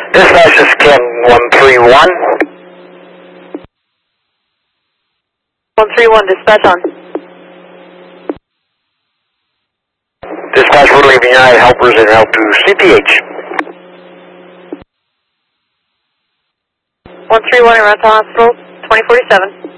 Dispatch is Ken 131. 131, dispatch on. Dispatch, we're leaving United Helpers en route to CTH. 131 in Rental Hospital, 2047.